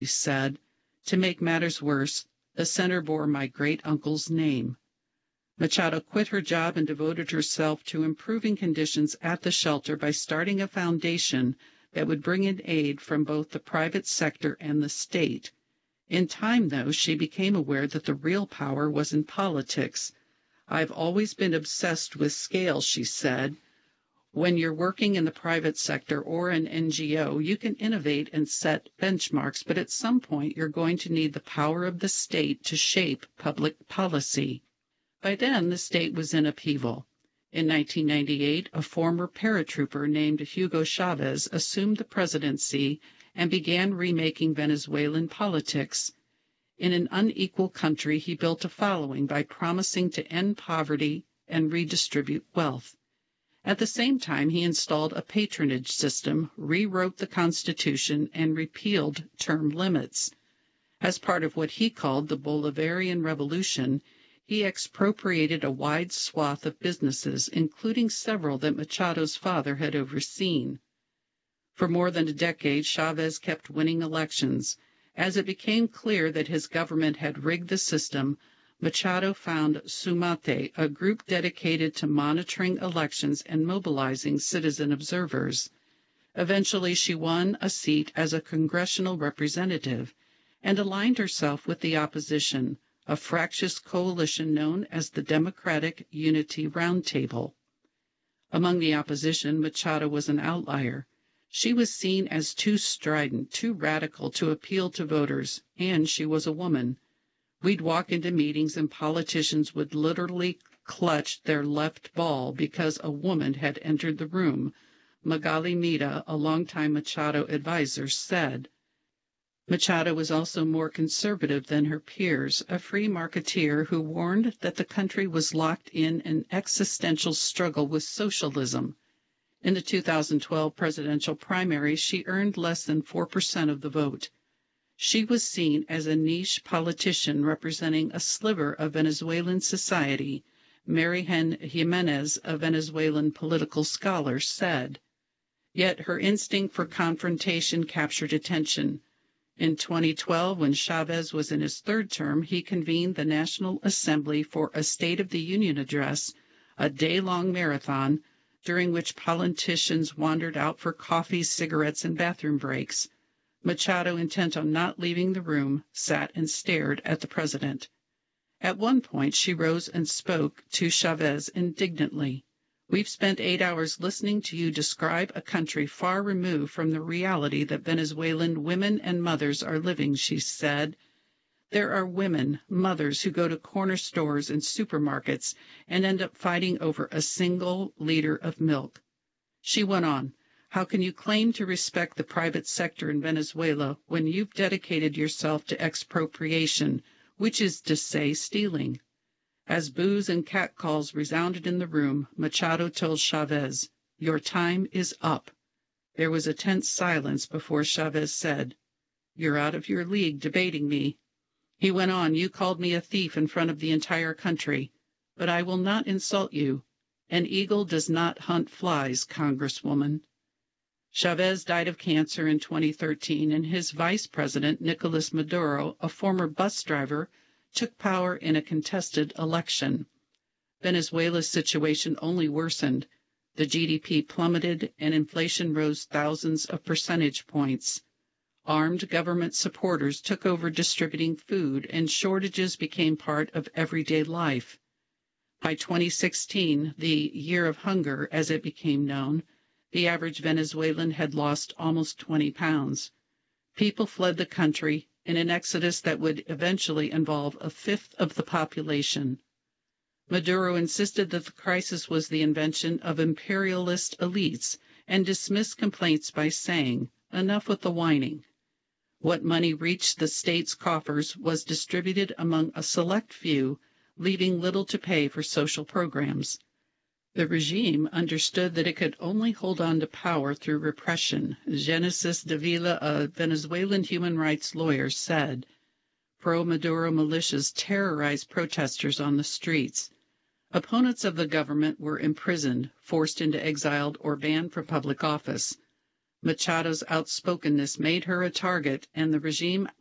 said. To make matters worse, the center bore my great-uncle's name. Machado quit her job and devoted herself to improving conditions at the shelter by starting a foundation that would bring in aid from both the private sector and the state. In time, though, she became aware that the real power was in politics. I've always been obsessed with scale, she said. When you're working in the private sector or an NGO, you can innovate and set benchmarks, but at some point you're going to need the power of the state to shape public policy. By then, the state was in upheaval. In 1998, a former paratrooper named Hugo Chavez assumed the presidency and began remaking Venezuelan politics. In an unequal country, he built a following by promising to end poverty and redistribute wealth. At the same time, he installed a patronage system, rewrote the Constitution, and repealed term limits. As part of what he called the Bolivarian Revolution, he expropriated a wide swath of businesses, including several that Machado's father had overseen. For more than a decade, Chavez kept winning elections. As it became clear that his government had rigged the system, Machado found Sumate, a group dedicated to monitoring elections and mobilizing citizen observers. Eventually, she won a seat as a congressional representative and aligned herself with the opposition, a fractious coalition known as the Democratic Unity Roundtable. Among the opposition, Machado was an outlier. She was seen as too strident, too radical to appeal to voters, and she was a woman. We'd walk into meetings and politicians would literally clutch their left ball because a woman had entered the room, Magali Mida, a longtime Machado advisor, said. Machado was also more conservative than her peers, a free marketeer who warned that the country was locked in an existential struggle with socialism. In the 2012 presidential primary, she earned less than 4% of the vote. She was seen as a niche politician representing a sliver of Venezuelan society, Marihen Jimenez, a Venezuelan political scholar, said. Yet her instinct for confrontation captured attention. In 2012, when Chavez was in his third term, he convened the National Assembly for a State of the Union address, a day-long marathon, during which politicians wandered out for coffee, cigarettes, and bathroom breaks. Machado, intent on not leaving the room, sat and stared at the president. At one point, she rose and spoke to Chavez indignantly. "We've spent 8 hours listening to you describe a country far removed from the reality that Venezuelan women and mothers are living," she said. "There are women, mothers, who go to corner stores and supermarkets and end up fighting over a single liter of milk." She went on, "How can you claim to respect the private sector in Venezuela when you've dedicated yourself to expropriation, which is to say stealing?" As boos and catcalls resounded in the room, Machado told Chavez, "Your time is up." There was a tense silence before Chavez said, "You're out of your league debating me." He went on, "You called me a thief in front of the entire country, but I will not insult you. An eagle does not hunt flies, Congresswoman." Chavez died of cancer in 2013, and his vice president, Nicolas Maduro, a former bus driver, took power in a contested election. Venezuela's situation only worsened. The GDP plummeted, and inflation rose thousands of percentage points. Armed government supporters took over distributing food, and shortages became part of everyday life. By 2016, the Year of Hunger, as it became known, the average Venezuelan had lost almost 20 pounds. People fled the country in an exodus that would eventually involve a fifth of the population. Maduro insisted that the crisis was the invention of imperialist elites and dismissed complaints by saying, "Enough with the whining." What money reached the state's coffers was distributed among a select few, leaving little to pay for social programs. The regime understood that it could only hold on to power through repression. Genesis Davila, a Venezuelan human rights lawyer, said, "Pro-Maduro militias terrorized protesters on the streets. Opponents of the government were imprisoned, forced into exile, or banned from public office. Machado's outspokenness made her a target, and the regime